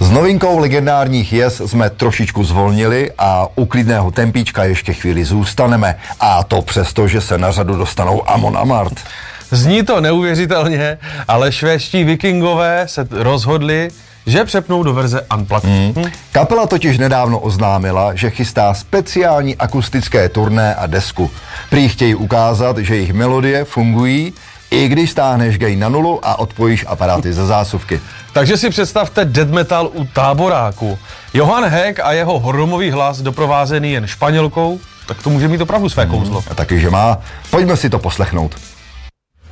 S novinkou legendárních Yes jsme trošičku zvolnili a u klidného tempíčka ještě chvíli zůstaneme. A to přesto, že se na řadu dostanou Amon Amarth. Zní to neuvěřitelně, ale švédští vikingové se rozhodli, že přepnou do verze Unplugged. Kapela totiž nedávno oznámila, že chystá speciální akustické turné a desku. Prý chtějí ukázat, že jejich melodie fungují, i když stáhneš gain na nulu a odpojíš aparáty ze zásuvky. Takže si představte death metal u táboráku. Johan Heck a jeho hromový hlas doprovázený jen španělkou, tak to může mít opravdu své kouzlo. A taky, že má. Pojďme si to poslechnout.